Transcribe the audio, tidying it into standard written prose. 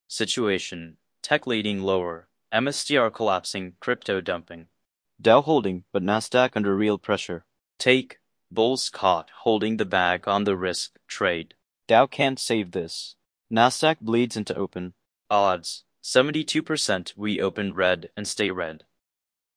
Situation: tech leading lower, MSTR collapsing, crypto dumping. Dow holding, but Nasdaq under real pressure. Take: bulls caught holding the bag on the risk trade. Dow can't save this. Nasdaq bleeds into open. Odds: 72% we open red and stay red.